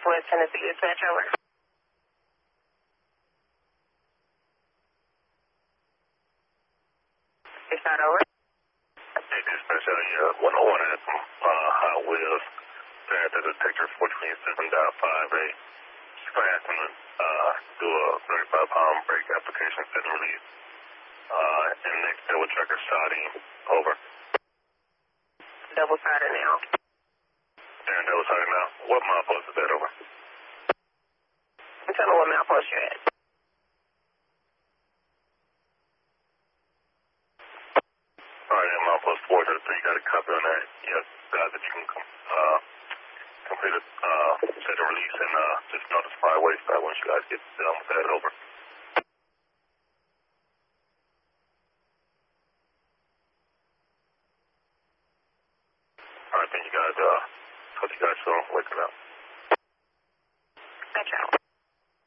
Southwest Tennessee dispatch, over. Is that over? Hey, dispatch, 101 at Hot Wheels. There, the detector 427.58. Just going to ask him to do a 35-pound brake application, set and release. And next double checker shotting, over. Double sided now. And double sided now. What milepost is that, over? Tell me what milepost you're at. Alright, and milepost 4 to 3, you got a copy on that. Yes, that you can complete a set and release and just notify Wayside once you guys get done with that, over. Alright, then you guys, talk to you guys soon. Waking up.